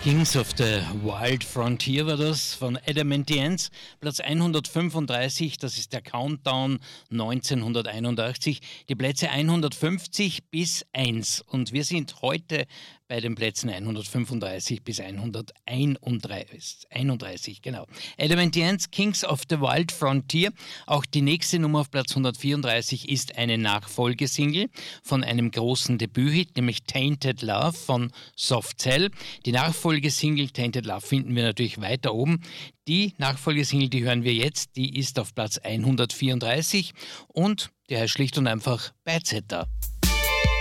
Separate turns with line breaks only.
Kings of the Wild Frontier war das von Adam and the Ants, Platz 135, das ist der Countdown 1981, die Plätze 150 bis 1 und wir sind heute bei den Plätzen 135 bis 131, genau. Adam and the Ants, Kings of the Wild Frontier, auch die nächste Nummer auf Platz 134 ist eine Nachfolgesingle von einem großen Debüthit, nämlich Tainted Love von Soft Cell. Die Nachfolgesingle Tainted Love finden wir natürlich weiter oben. Die Nachfolgesingle, die hören wir jetzt, die ist auf Platz 134 und der heißt schlicht und einfach Bad Setter.